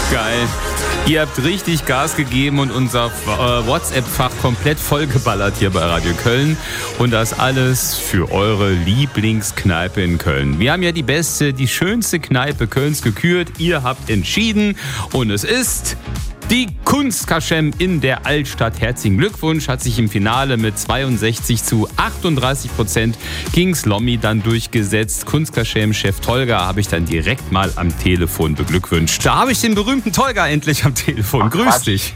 Geil. Ihr habt richtig Gas gegeben und unser WhatsApp-Fach komplett vollgeballert hier bei Radio Köln. Und das alles für eure Lieblingskneipe in Köln. Wir haben ja die beste, die schönste Kneipe Kölns gekürt. Ihr habt entschieden und es ist die Kunstkaschem in der Altstadt. Herzlichen Glückwunsch, hat sich im Finale mit 62-38% gegen Slommy dann durchgesetzt. Kunstkaschem-Chef Tolga habe ich dann direkt mal am Telefon beglückwünscht. Da habe ich den berühmten Tolga endlich am Telefon. Grüß dich.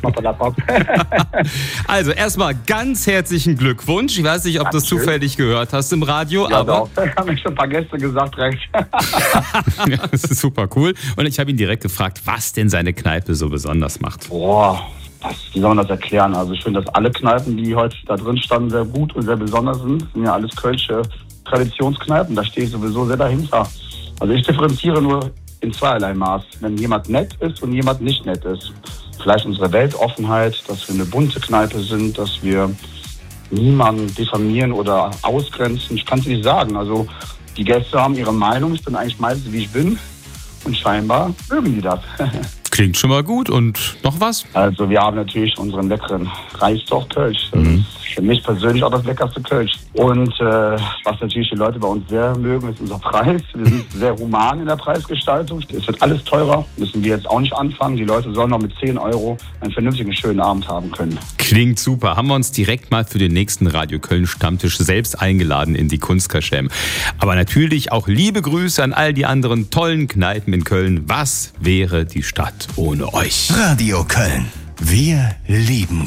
Also erstmal ganz herzlichen Glückwunsch. Ich weiß nicht, ob du es zufällig gehört hast im Radio. Ja, aber doch. Da haben mir schon ein paar Gäste gesagt, recht. Ja, das ist super cool. Und ich habe ihn direkt gefragt, was denn seine Kneipe so besonders macht. Boah, wie soll man das erklären? Also ich finde, dass alle Kneipen, die heute da drin standen, sehr gut und sehr besonders sind. Das sind ja alles kölsche Traditionskneipen, da stehe ich sowieso sehr dahinter. Also ich differenziere nur in zweierlei Maß. Wenn jemand nett ist und jemand nicht nett ist. Vielleicht unsere Weltoffenheit, dass wir eine bunte Kneipe sind, dass wir niemanden diffamieren oder ausgrenzen. Ich kann es nicht sagen. Also die Gäste haben ihre Meinung. Ich bin eigentlich meistens, wie ich bin. Und scheinbar mögen die das. Klingt schon mal gut. Und noch was? Also wir haben natürlich unseren leckeren Reisdorf Kölsch. Das ist für mich persönlich auch das leckerste Kölsch. Und was natürlich die Leute bei uns sehr mögen, ist unser Preis. Wir sind sehr human in der Preisgestaltung. Es wird alles teurer, müssen wir jetzt auch nicht anfangen. Die Leute sollen noch mit 10 € einen vernünftigen, schönen Abend haben können. Klingt super. Haben wir uns direkt mal für den nächsten Radio Köln Stammtisch selbst eingeladen in die Kunstkaschem. Aber natürlich auch liebe Grüße an all die anderen tollen Kneipen in Köln. Was wäre die Stadt ohne euch? Radio Köln. Wir lieben